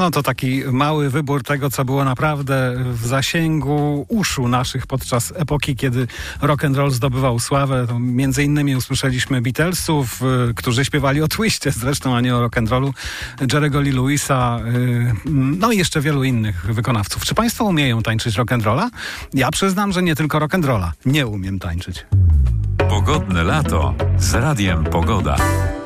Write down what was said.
No to taki mały wybór tego, co było naprawdę w zasięgu uszu naszych podczas epoki, kiedy rock and roll zdobywał sławę. To między innymi usłyszeliśmy Beatlesów, którzy śpiewali o twiście zresztą, a nie o rock and rollu, Jerry'ego Lee Lewisa, no i jeszcze wielu innych wykonawców. Czy państwo umieją tańczyć rock and rolla? Ja przyznam, że nie tylko rock and rolla. Nie umiem tańczyć. Pogodne lato z Radiem Pogoda.